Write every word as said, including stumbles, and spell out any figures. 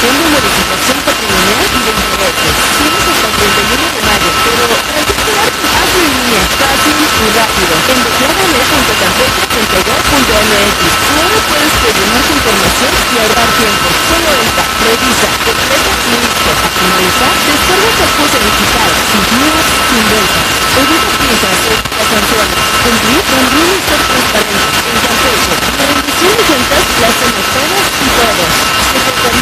declaración de modificación patrimonial y de intereses. Tienes hasta el treinta y uno de mayo, pero para descargarte, hazlo en línea, fácil y rápido, en declarame punto campeche treinta y dos punto m x. Ahora puedes rellenar tu información y ahorrar tiempo. Solo entra, revisa, completa y listo. A finalizar, descarga tu ajuste digital, sin dudas, sin vueltas. Evita pinzas o sanciones. Cumplir también es ser transparente. En Campeche, la rendición de cuentas la hacemos todas y todos. Secretaría